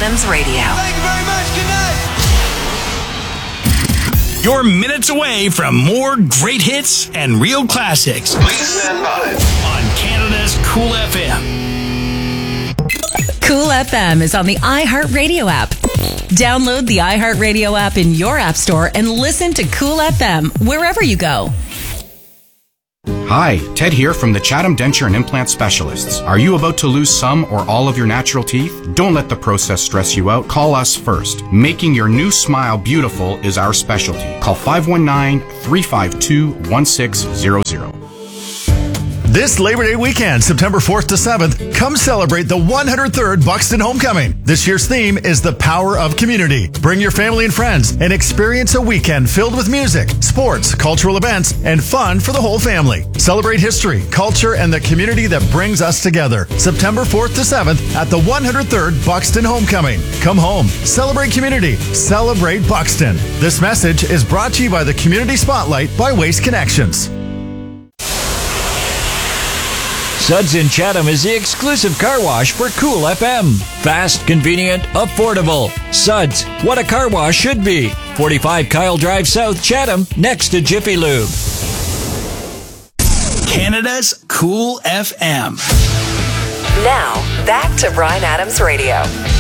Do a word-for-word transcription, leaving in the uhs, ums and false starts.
Adams Radio. Thank you very much. Good night. You're minutes away from more great hits and real classics. Please stand by. On Canada's Cool F M. Cool F M is on the iHeartRadio app. Download the iHeartRadio app in your app store and listen to Cool F M wherever you go. Hi, Ted here from the Chatham Denture and Implant Specialists. Are you about to lose some or all of your natural teeth? Don't let the process stress you out. Call us first. Making your new smile beautiful is our specialty. Call five one nine, three five two, one six zero zero. This Labor Day weekend, September fourth to seventh, come celebrate the one hundred third Buxton Homecoming. This year's theme is the power of community. Bring your family and friends and experience a weekend filled with music, sports, cultural events, and fun for the whole family. Celebrate history, culture, and the community that brings us together. September fourth to seventh at the one hundred third Buxton Homecoming. Come home, celebrate community, celebrate Buxton. This message is brought to you by the Community Spotlight by Waste Connections. Suds in Chatham is the exclusive car wash for Cool F M. Fast, convenient, affordable. Suds, what a car wash should be. forty-five Kyle Drive South, Chatham, next to Jiffy Lube. Canada's Cool F M. Now, back to Bryan Adams Radio.